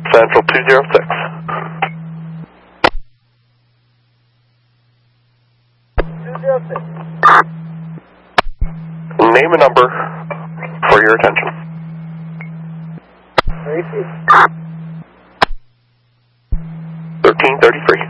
Central 206. Name and number for your attention. 1333.